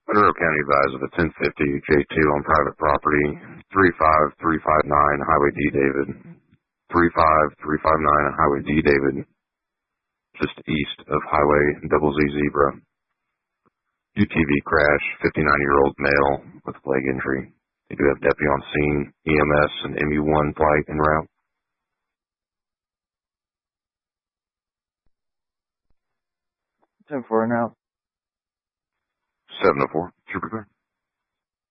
Monroe County advised of a 1050 J2 on private property, 35359 Highway D. David, 35359 on Highway D. David, just east of Highway Double Z Zebra. UTV crash, 59-year-old male with leg injury. They do have deputy on scene, EMS and MU1 flight en route. 10-4 now. 704, Trooper clear.